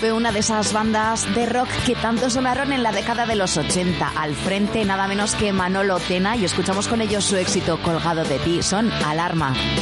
fue una de esas bandas de rock que tanto sonaron en la década de los 80. Al frente nada menos que Manolo Tena, y escuchamos con ellos su éxito Colgado de ti. Son Alarma.